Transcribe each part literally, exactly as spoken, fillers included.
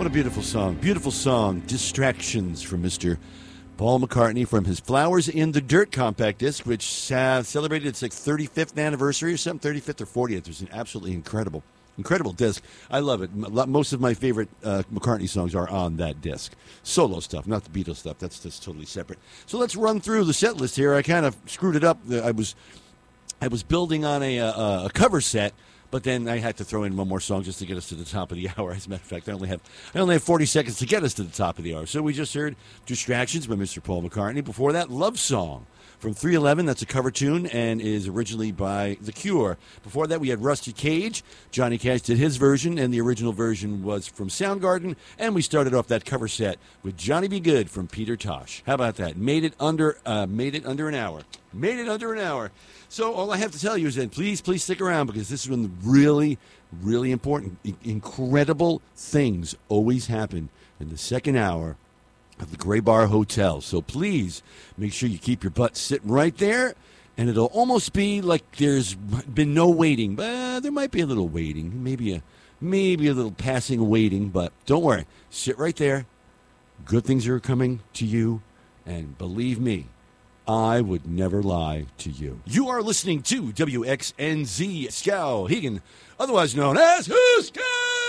What a beautiful song. Beautiful song. Distractions from Mister Paul McCartney from his Flowers in the Dirt compact disc, which uh, celebrated its like thirty-fifth anniversary or something, thirty-fifth or fortieth. It was an absolutely incredible, incredible disc. I love it. Most of my favorite uh, McCartney songs are on that disc. Solo stuff, not the Beatles stuff. That's just totally separate. So let's run through the set list here. I kind of screwed it up. I was, I was building on a, a, a cover set. But then I had to throw in one more song just to get us to the top of the hour. As a matter of fact, I only have I only have forty seconds to get us to the top of the hour. So we just heard Distractions by Mister Paul McCartney. Before that, Love Song from three eleven. That's a cover tune and is originally by The Cure. Before that, we had Rusty Cage. Johnny Cash did his version, and the original version was from Soundgarden. And we started off that cover set with Johnny Be Good from Peter Tosh. How about that? Made it under uh, made it under an hour. Made it under an hour. So all I have to tell you is that please, please stick around because this is when the really, really important, incredible things always happen in the second hour of the Gray Bar Hotel. So please make sure you keep your butt sitting right there, and it'll almost be like there's been no waiting. But uh, there might be a little waiting, maybe a maybe a little passing waiting. But don't worry, sit right there. Good things are coming to you, and believe me, I would never lie to you. You are listening to W X N Z Skowhegan, otherwise known as Husko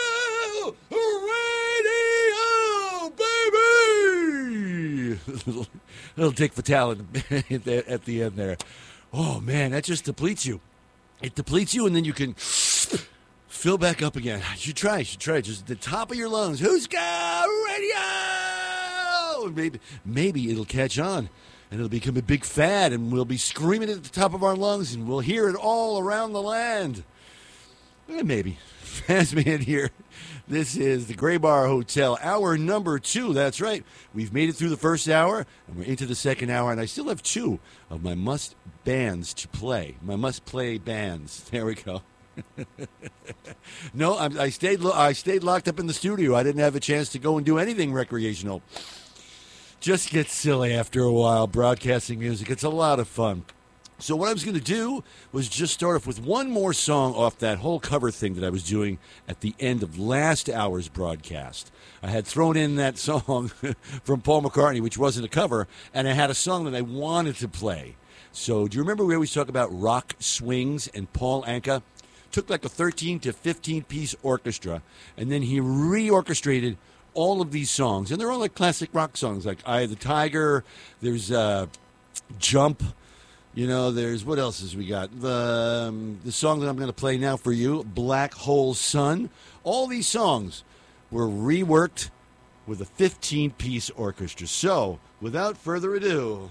Radio, baby! little, little Dick Vitale at the, at the end there. Oh, man, that just depletes you. It depletes you, and then you can fill back up again. You should try, you should try. Just at the top of your lungs, Husko Radio! Maybe, maybe it'll catch on. And it'll become a big fad, and we'll be screaming at the top of our lungs, and we'll hear it all around the land. Eh, maybe. Fazman here. This is the Gray Bar Hotel, hour number two. That's right. We've made it through the first hour, and we're into the second hour, and I still have two of my must bands to play. My must-play bands. There we go. No, I, I stayed. Lo- I stayed locked up in the studio. I didn't have a chance to go and do anything recreational. Just gets silly after a while, broadcasting music. It's a lot of fun. So what I was going to do was just start off with one more song off that whole cover thing that I was doing at the end of last hour's broadcast. I had thrown in that song from Paul McCartney, which wasn't a cover, and I had a song that I wanted to play. So do you remember we always talk about Rock Swings and Paul Anka? Took like a thirteen to fifteen piece orchestra, and then he reorchestrated all of these songs, and they're all like classic rock songs, like Eye of the Tiger, there's uh, Jump, you know, there's, what else has we got? The, um, the song that I'm going to play now for you, Black Hole Sun. All these songs were reworked with a fifteen piece orchestra. So, without further ado,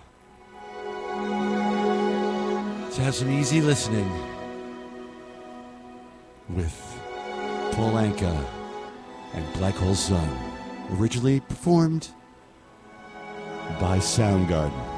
let's have some easy listening with Paul Anka and Black Hole Sun. Originally performed by Soundgarden.